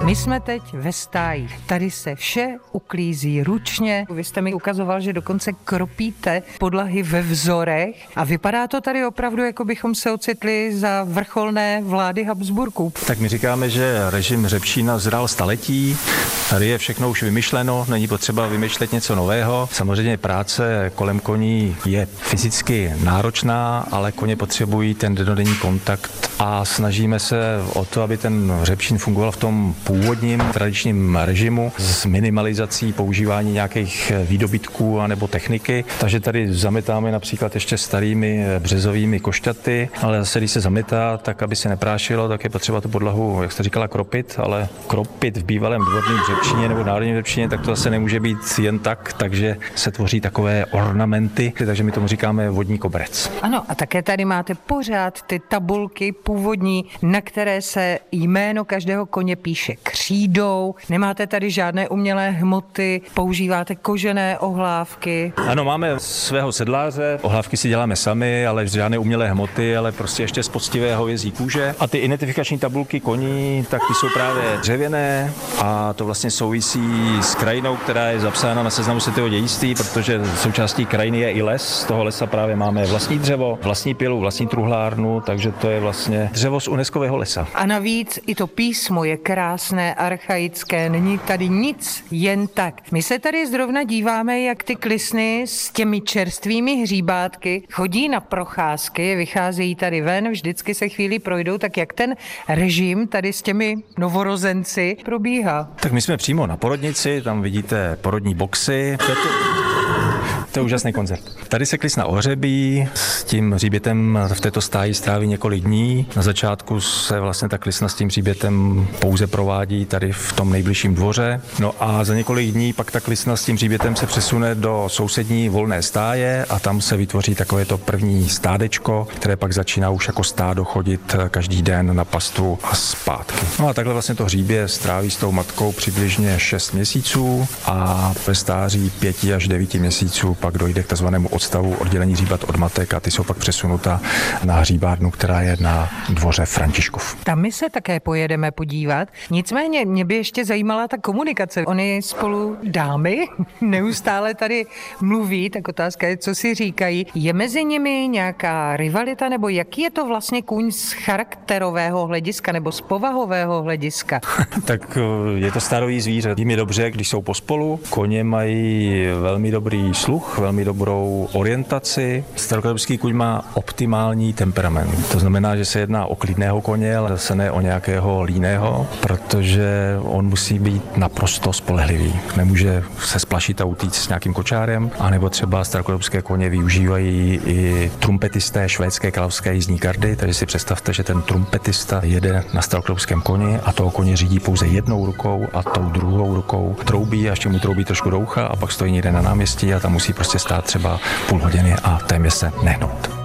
My jsme teď ve stáji. Tady se vše uklízí ručně. Vy jste mi ukazoval, že dokonce kropíte podlahy ve vzorech a vypadá to tady opravdu, jako bychom se ocitli za vrcholné vlády Habsburků. Tak my říkáme, že režim Řepšína zrál staletí. Tady je všechno už vymyšleno, není potřeba vymýšlet něco nového. Samozřejmě práce kolem koní je fyzicky náročná, ale koně potřebují ten dennodenní kontakt a snažíme se o to, aby ten Řepšín fungoval v tom původním tradičním režimu s minimalizací používání nějakých výdobytků anebo techniky. Takže tady zametáme například ještě starými březovými košťaty, ale zase když se zametá, tak aby se neprášilo, tak je potřeba tu podlahu, jak jste říkala, kropit, ale kropit v bývalém dvorním Řepšíně nebo národním Řepšíně, tak to zase nemůže být jen tak, takže se tvoří takové ornamenty, takže my tomu říkáme vodní koberec. Ano, a také tady máte pořád ty tabulky původní, na které se jméno každého koně píše křídou. Nemáte tady žádné umělé hmoty, používáte kožené ohlávky. Ano, máme svého sedláře, ohlávky si děláme sami, ale žádné umělé hmoty, ale prostě ještě z poctivé hovězí kůže. A ty identifikační tabulky koní, tak ty jsou právě dřevěné a to vlastně souvisí s krajinou, která je zapsána na seznamu světového dědictví, protože součástí krajiny je i les. Z toho lesa právě máme vlastní dřevo, vlastní pilu, vlastní truhlárnu, takže to je vlastně dřevo z UNESCOvého lesa. A navíc i to písmo je krásné, archaické, není tady nic jen tak. My se tady zrovna díváme, jak ty klisny s těmi čerstvými hříbátky chodí na procházky, vycházejí tady ven, vždycky se chvíli projdou, tak jak ten režim tady s těmi novorozenci probíhá? Tak my jsme přímo na porodnici, tam vidíte porodní boxy. To je úžasný koncert. Tady se klisna ohřebí, s tím hříbětem v této stáji stráví několik dní. Na začátku se vlastně ta klisna s tím hříbětem pouze provádí tady v tom nejbližším dvoře. No a za několik dní pak ta klisna s tím hříbětem se přesune do sousední volné stáje a tam se vytvoří takové to první stádečko, které pak začíná už jako stádo chodit každý den na pastvu a zpátky. No a takhle vlastně to hříbě stráví s tou matkou přibližně 6 měsíců a ve stáří 5 až 9 měsíců pak dojde k takzvanému odstavu oddělení hříbat od matek a ty jsou pak přesunuta na hříbárnu, která je na dvoře Františkov. Tam my se také pojedeme podívat. Nicméně mě by ještě zajímala ta komunikace. Oni spolu dámy neustále tady mluví, tak otázka je, co si říkají. Je mezi nimi nějaká rivalita, nebo jaký je to vlastně kůň z charakterového hlediska nebo z povahového hlediska? Tak je to starový zvíře. Jím je dobře, když jsou pospolu. Koně mají velmi dobrý sluch, velmi dobrou orientaci. Starokrátský kůň má optimální temperament. To znamená, že se jedná o klidného koně, ale zase ne o nějakého líného, protože on musí být naprosto spolehlivý. Nemůže se splašit a utíct s nějakým kočárem, anebo třeba starokrátské koně využívají i trumpetisté švédské královské jízdní gardy, takže si představte, že ten trumpetista jede na starokrátském koni a toho koně řídí pouze jednou rukou a tou druhou rukou troubí a ještě mu troubí trošku do ucha a pak stojí někde na náměstí a tam musí prostě stát třeba půl hodiny a téměř se nehnout.